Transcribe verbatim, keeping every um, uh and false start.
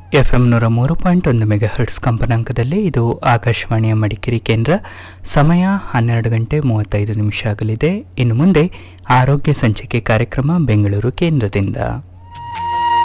F M ನೂರ ಮೂರು point ಒಂದು ಮೆಗಾ ಹರ್ಟ್ಸ್ ಕಂಪನಾಂಕದಲ್ಲಿ ಇದು ಆಕಾಶವಾಣಿಯ ಮಡಿಕೇರಿ ಕೇಂದ್ರ. ಸಮಯ ಹನ್ನೆರಡು ಗಂಟೆ ಮೂವತ್ತೈದು ನಿಮಿಷ ಆಗಲಿದೆ. ಇನ್ನು ಮುಂದೆ ಆರೋಗ್ಯ ಸಂಚಿಕೆ ಕಾರ್ಯಕ್ರಮ ಬೆಂಗಳೂರು ಕೇಂದ್ರದಿಂದ.